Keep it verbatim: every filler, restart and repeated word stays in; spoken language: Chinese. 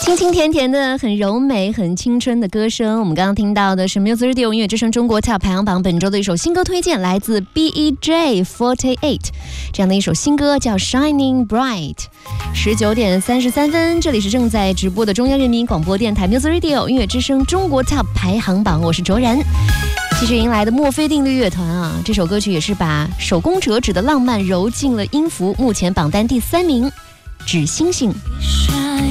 清清甜甜的，很柔美，很青春的歌声。我们刚刚听到的是 Music Radio 音乐之声中国 Top 排行榜本周的一首新歌推荐，来自 B E J forty-eight 这样的一首新歌叫 Shining Bright。十九点三十三分，这里是正在直播的中央人民广播电台 Music Radio 音乐之声中国 Top 排行榜，我是卓然。继续迎来的墨菲定律乐团啊，这首歌曲也是把手工折纸的浪漫揉进了音符，目前榜单第三名，纸星星。